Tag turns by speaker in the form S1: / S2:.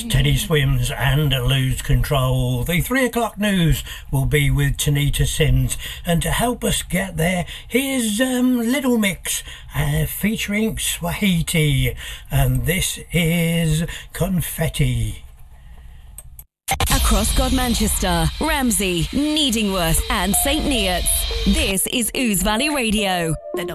S1: Teddy Swims and Lose Control. The 3 o'clock news will be with Tanita Sims, and to help us get there, here's Little Mix featuring Swahiti, and this is Confetti.
S2: Across God Manchester, Ramsey, Needingworth and St Neots, this is Ouse Valley Radio.